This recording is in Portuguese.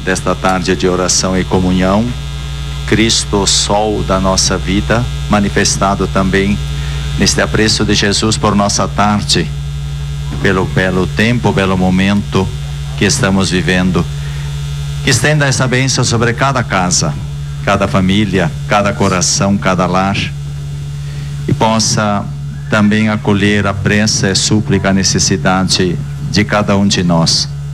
desta tarde de oração e comunhão, Cristo, sol da nossa vida, manifestado também neste apreço de Jesus por nossa tarde, pelo belo tempo, belo momento que estamos vivendo. Que estenda essa bênção sobre cada casa, cada família, cada coração, cada lar, e possa também acolher a prece, a súplica, a necessidade de cada um de nós.